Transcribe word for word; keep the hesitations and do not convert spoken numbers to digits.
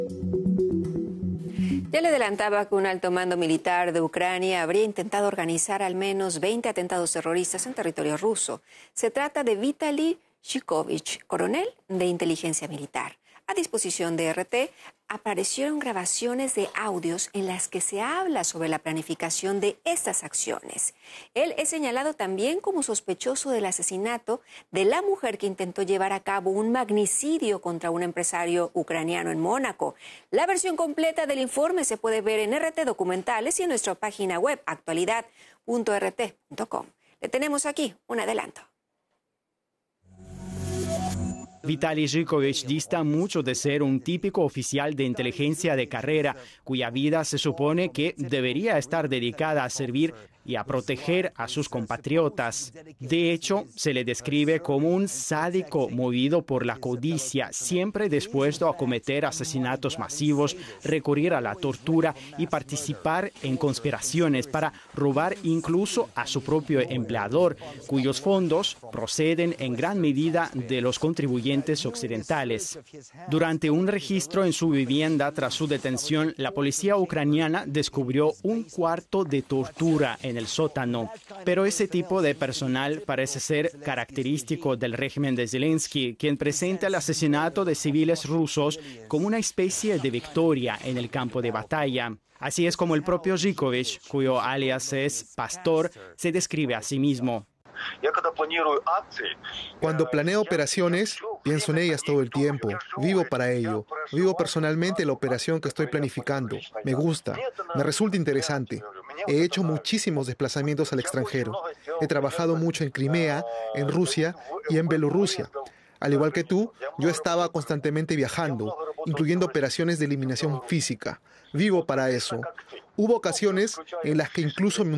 Ya le adelantaba que un alto mando militar de Ucrania habría intentado organizar al menos veinte atentados terroristas en territorio ruso. Se trata de Vitaly Zhikovich, coronel de inteligencia militar. A disposición de R T, aparecieron grabaciones de audios en las que se habla sobre la planificación de estas acciones. Él es señalado también como sospechoso del asesinato de la mujer que intentó llevar a cabo un magnicidio contra un empresario ucraniano en Mónaco. La versión completa del informe se puede ver en R T Documentales y en nuestra página web actualidad punto r t punto com. Le tenemos aquí un adelanto. Vitaly Zhikovich dista mucho de ser un típico oficial de inteligencia de carrera, cuya vida se supone que debería estar dedicada a servir y a proteger a sus compatriotas. De hecho, se le describe como un sádico movido por la codicia, siempre dispuesto a cometer asesinatos masivos, recurrir a la tortura y participar en conspiraciones para robar incluso a su propio empleador, cuyos fondos proceden en gran medida de los contribuyentes occidentales. Durante un registro en su vivienda tras su detención, la policía ucraniana descubrió un cuarto de tortura en el sótano. Pero ese tipo de personal parece ser característico del régimen de Zelensky, quien presenta el asesinato de civiles rusos como una especie de victoria en el campo de batalla. Así es como el propio Zhikovich, cuyo alias es Pastor, se describe a sí mismo. Cuando planeo operaciones, pienso en ellas todo el tiempo. Vivo para ello. Vivo personalmente la operación que estoy planificando. Me gusta. Me resulta interesante. He hecho muchísimos desplazamientos al extranjero. He trabajado mucho en Crimea, en Rusia y en Bielorrusia. Al igual que tú, yo estaba constantemente viajando, incluyendo operaciones de eliminación física. Vivo para eso. Hubo ocasiones en las que incluso me